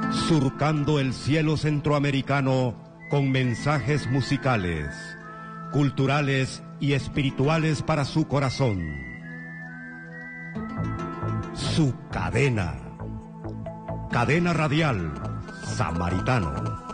surcando el cielo centroamericano con mensajes musicales, culturales y espirituales para su corazón. Su cadena. Cadena Radial Samaritano.